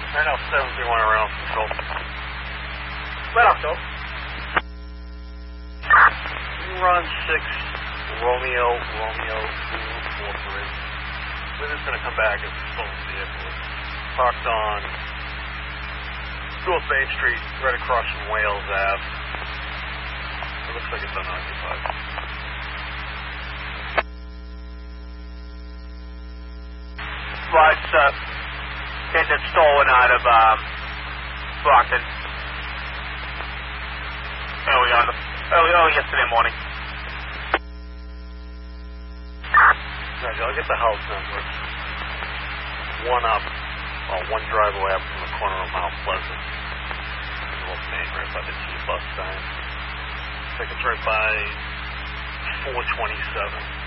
I know, 731 around control. Let off, though. Run 6, Romeo 243. We're just going to come back as a stolen vehicle. Parked on North Main Street, right across from Wales Ave. It looks like it's unoccupied. Well, it's getting stolen out of Brockton. Early yesterday morning. Roger, I'll get the house number. One driveway up from the corner of Mount Pleasant. North Main, right by the T bus stand. I think it's right by 427.